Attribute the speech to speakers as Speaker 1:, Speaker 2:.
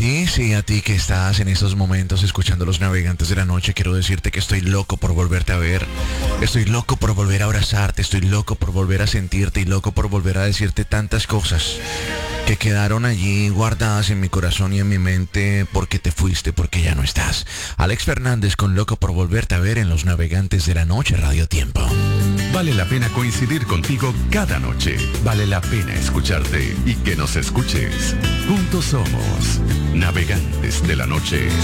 Speaker 1: ti, sí, a ti que estás en estos momentos escuchando Los Navegantes de la Noche, quiero decirte que estoy loco por volverte a ver. Estoy loco por volver a abrazarte, estoy loco por volver a sentirte y loco por volver a decirte tantas cosas que quedaron allí guardadas en mi corazón y en mi mente porque te fuiste, porque ya no estás. Alex Fernández con Loco por volverte a ver en Los Navegantes de la Noche, Radio Tiempo.
Speaker 2: Vale la pena coincidir contigo cada noche. Vale la pena escucharte y que nos escuches. Juntos somos Navegantes de la Noche.